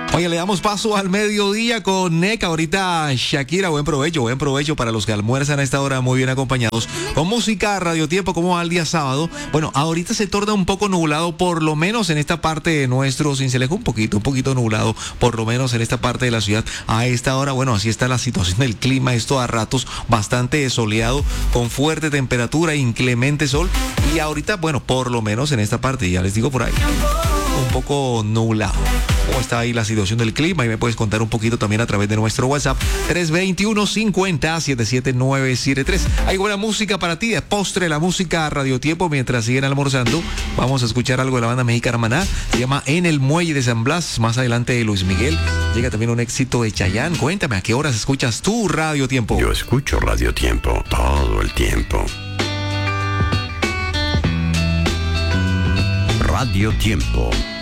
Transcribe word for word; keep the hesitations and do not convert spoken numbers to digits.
Oye, le damos paso al mediodía con N E C. Ahorita Shakira, buen provecho, buen provecho para los que almuerzan a esta hora muy bien acompañados. Con música, Radio Tiempo, como va el día sábado. Bueno, ahorita se torna un poco nublado, por lo menos en esta parte de nuestro Cincelejo, un poquito, un poquito nublado, por lo menos en esta parte de la ciudad. A esta hora, bueno, así está la situación del clima, esto a ratos bastante soleado, con fuerte temperatura, inclemente sol. Y ahorita, bueno, por lo menos en esta parte, ya les digo por ahí, un poco nublado. ¿Cómo está ahí la situación del clima? Y me puedes contar un poquito también a través de nuestro WhatsApp tres dos uno, cincuenta, setenta y siete nueve siete tres. Hay buena música para ti, de postre la música Radio Tiempo mientras siguen almorzando. Vamos a escuchar algo de la banda mexicana Maná, se llama En el Muelle de San Blas. Más adelante Luis Miguel, llega también un éxito de Chayanne. Cuéntame, ¿a qué horas escuchas tú Radio Tiempo? Yo escucho Radio Tiempo todo el tiempo. Radio Tiempo.